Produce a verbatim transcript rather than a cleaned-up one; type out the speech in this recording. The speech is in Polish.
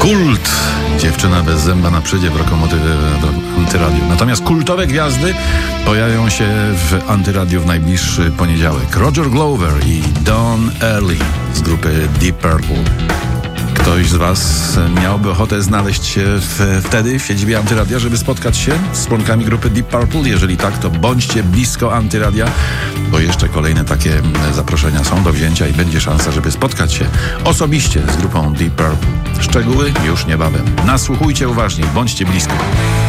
Kult. Dziewczyna bez zęba na przydzie w Lokomotywie Antyradiu. Natomiast kultowe gwiazdy pojawią się w Antyradiu w najbliższy poniedziałek. Roger Glover i Don Early z grupy Deep Purple. Ktoś z was miałby ochotę znaleźć się w, wtedy w siedzibie Antyradia, żeby spotkać się z członkami grupy Deep Purple? Jeżeli tak, to bądźcie blisko Antyradia, bo jeszcze kolejne takie zaproszenia są do wzięcia i będzie szansa, żeby spotkać się osobiście z grupą Deep Purple. Szczegóły już niebawem. Nasłuchujcie uważnie, bądźcie blisko.